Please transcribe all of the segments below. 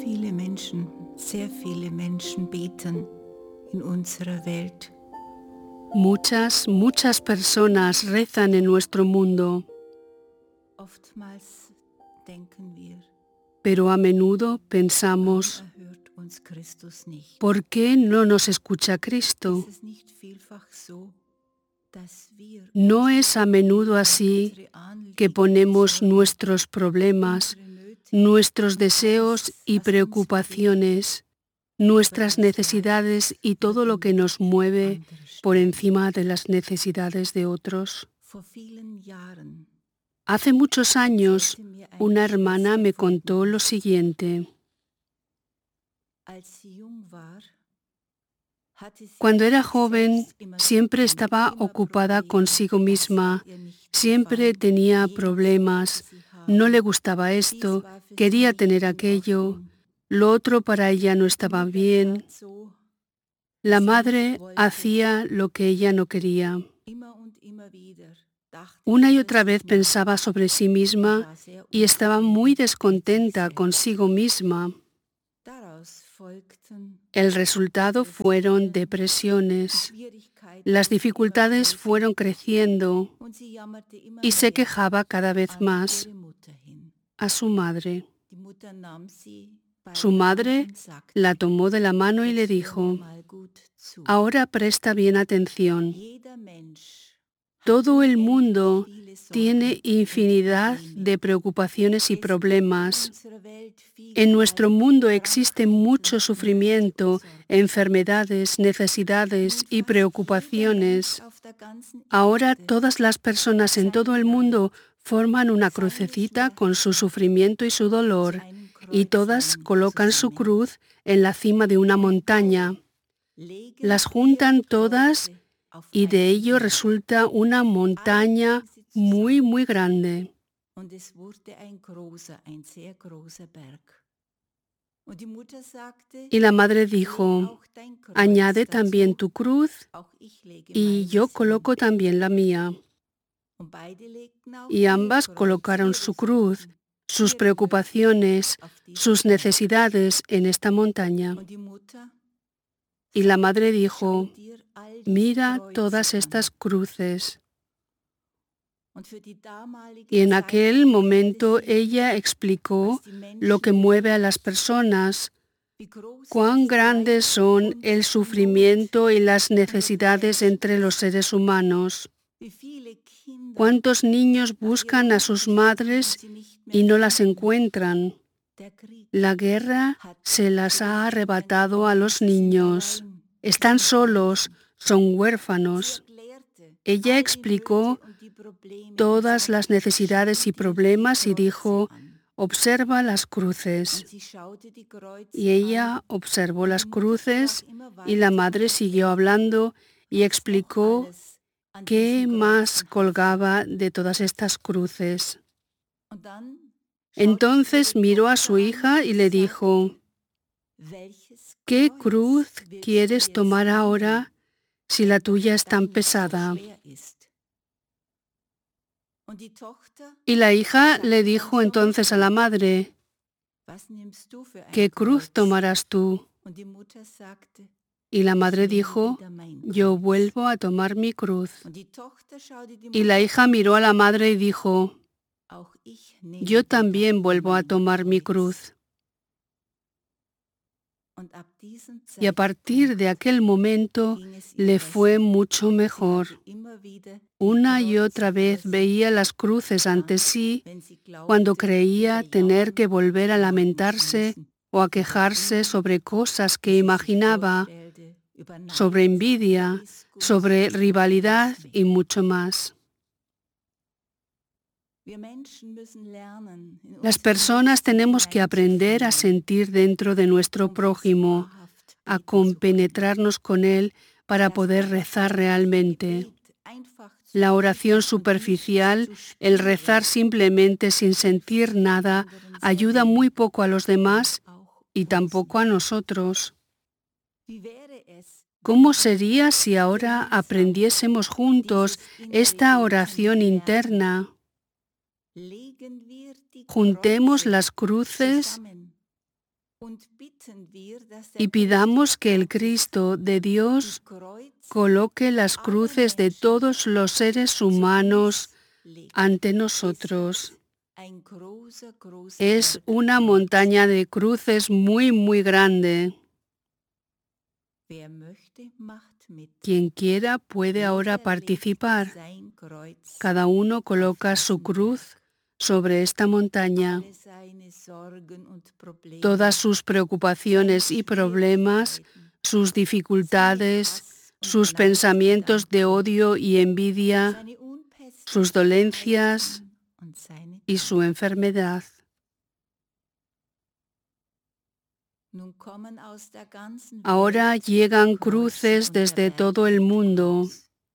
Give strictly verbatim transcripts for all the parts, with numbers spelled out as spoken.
viele Menschen, sehr viele Menschen beten in unserer Welt. Muchas, muchas personas rezan en nuestro mundo, Oftmals denken wir, pero a menudo warum pensamos, erhört uns Christus nicht? ¿por qué no nos escucha Cristo? Ist es nicht vielfach so, dass wir No es a menudo así unsere Anliegen, que ponemos Sorgen, nuestros problemas, unsere Nöte, nuestros und deseos alles, y was uns preocupaciones, nuestras necesidades y todo lo que nos mueve por encima de las necesidades de otros? Vor vielen Jahren Hace muchos años, erzählte mir eine una hermana Schwester me contó lo Folgendes. siguiente. Als sie jung war, hatte sie Cuando era mit sich joven, selbst immer zu siempre tun, estaba immer ocupada Probleme, consigo das misma, war ihr nicht siempre gefallen, tenía jenes problemas, wollte sie no le haben, gustaba dies esto, war für sie quería nicht tener in aquello, Ordnung. lo otro para ella no Die estaba Mutter bien. tat so, La sie madre nicht wollte. hacía lo que ella no quería. Immer und immer wieder dachte Una sie y über otra vez sich nach pensaba sobre sí und misma war sehr y estaba muy unzufrieden descontenta mit sich consigo misma. selbst. Daraus folgten El resultado fueron depresiones. Las dificultades fueron creciendo y se quejaba cada vez más a su madre. Su madre la tomó de la mano y le dijo: ahora presta bien atención. Todo el mundo tiene infinidad de preocupaciones y problemas. En nuestro mundo existe mucho sufrimiento, enfermedades, necesidades y preocupaciones. Ahora todas las personas en todo el mundo forman una crucecita con su sufrimiento y su dolor, y todas colocan su cruz en la cima de una montaña. Las juntan todas y de ello resulta una montaña muy, muy grande. Y la madre dijo: añade también tu cruz y yo coloco también la mía. Y ambas colocaron su cruz, sus preocupaciones, sus necesidades en esta montaña. Y la madre dijo: mira todas estas cruces. Y en aquel momento ella explicó lo que mueve a las personas, cuán grandes son el sufrimiento y las necesidades entre los seres humanos. Cuántos niños buscan a sus madres y no las encuentran. La guerra se las ha arrebatado a los niños. Están solos, son huérfanos. Ella explicó todas las necesidades y problemas y dijo: observa las cruces. Y ella observó las cruces y la madre siguió hablando y explicó qué más colgaba de todas estas cruces. Entonces miró a su hija y le dijo: ¿qué cruz quieres tomar ahora si la tuya es tan pesada? Y la hija le dijo entonces a la madre: ¿qué cruz tomarás tú? Y la madre dijo: yo vuelvo a tomar mi cruz. Y la hija miró a la madre y dijo: yo también vuelvo a tomar mi cruz. Y a partir de aquel momento le fue mucho mejor. Una y otra vez veía las cruces ante sí cuando creía tener que volver a lamentarse o a quejarse sobre cosas que imaginaba, sobre envidia, sobre rivalidad y mucho más. Las personas tenemos que aprender a sentir dentro de nuestro prójimo, a compenetrarnos con él para poder rezar realmente. La oración superficial, el rezar simplemente sin sentir nada, ayuda muy poco a los demás y tampoco a nosotros. ¿Cómo sería si ahora aprendiésemos juntos esta oración interna? Juntemos las cruces Y pidamos que el Cristo de Dios coloque las cruces de todos los seres humanos ante nosotros. Es una montaña de cruces muy, muy grande. Quien quiera puede ahora participar. Cada uno coloca su cruz sobre esta montaña. Todas sus preocupaciones y problemas, sus dificultades, sus pensamientos de odio y envidia, sus dolencias y su enfermedad. Ahora llegan cruces desde todo el mundo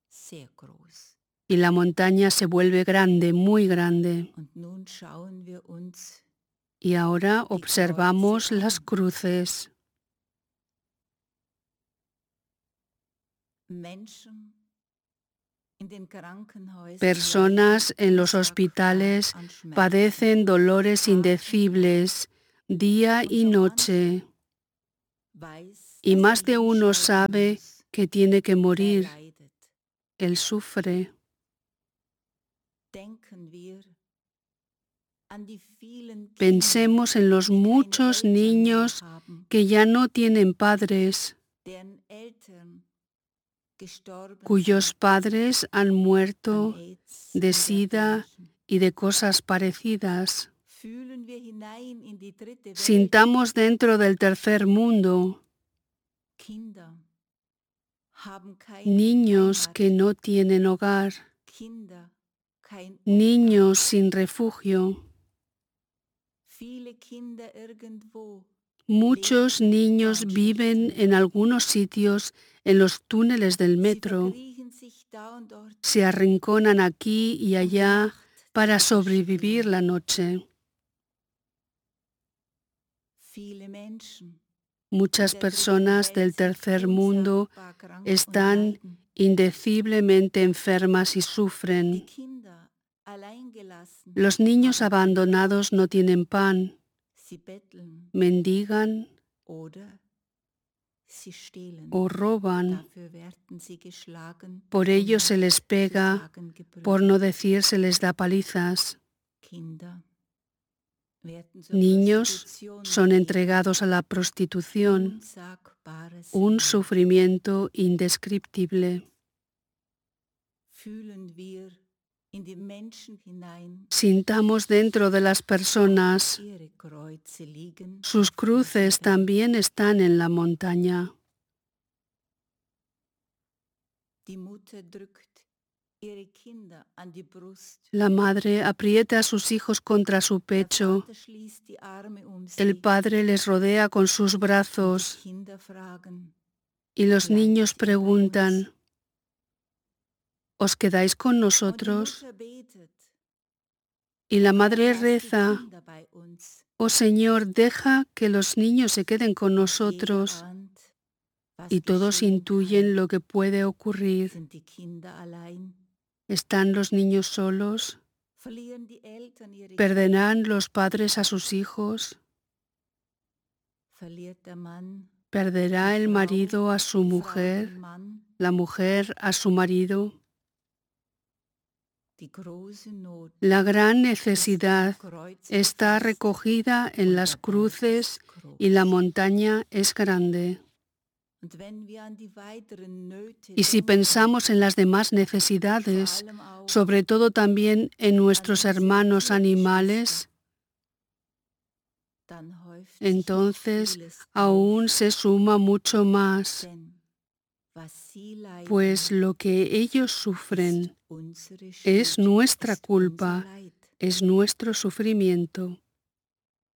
y la montaña se vuelve grande, muy grande. Y ahora observamos las cruces. Personas en los hospitales padecen dolores indecibles día y noche. Y más de uno sabe que tiene que morir. Él sufre. Pensemos en los muchos niños que ya no tienen padres, cuyos padres han muerto de sida y de cosas parecidas. Sintamos dentro del tercer mundo niños que no tienen hogar, niños sin refugio. Muchos niños viven en algunos sitios en los túneles del metro. Se arrinconan aquí y allá para sobrevivir la noche. Muchas personas del tercer mundo están indeciblemente enfermas y sufren. Los niños abandonados no tienen pan, mendigan o roban. Por ello se les pega, por no decir se les da palizas. Niños son entregados a la prostitución, un sufrimiento indescriptible. Sintamos dentro de las personas. Sus cruces también están en la montaña. La madre aprieta a sus hijos contra su pecho. El padre les rodea con sus brazos. Y los niños preguntan: ¿os quedáis con nosotros? Y la madre reza: oh Señor, deja que los niños se queden con nosotros. Y todos intuyen lo que puede ocurrir. ¿Están los niños solos? ¿Perderán los padres a sus hijos? ¿Perderá el marido a su mujer? ¿La mujer a su marido? La gran necesidad está recogida en las cruces y la montaña es grande. Y si pensamos en las demás necesidades, sobre todo también en nuestros hermanos animales, entonces aún se suma mucho más, pues lo que ellos sufren es nuestra culpa, es nuestro sufrimiento.